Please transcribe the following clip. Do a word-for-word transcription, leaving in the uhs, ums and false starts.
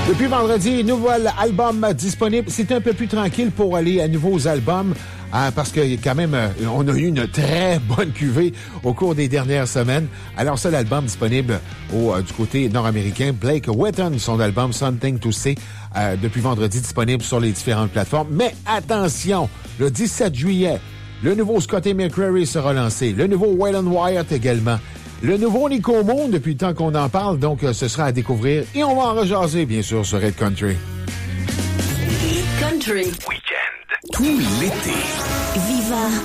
Depuis vendredi, nouvel album disponible. C'est un peu plus tranquille pour aller à nouveaux albums. Hein, parce que quand même, euh, on a eu une très bonne cuvée au cours des dernières semaines. Alors, c'est l'album disponible au, euh, du côté nord-américain. Blake Wheaton, son album Something to Say, euh, depuis vendredi disponible sur les différentes plateformes. Mais attention, le dix-sept juillet, le nouveau Scotty McCreery sera lancé. Le nouveau Waylon Wyatt également. Le nouveau Nico Moon, depuis le temps qu'on en parle, donc euh, ce sera à découvrir. Et on va en rejaser, bien sûr, sur Red Country. Country. Week-end. Tout l'été. Viva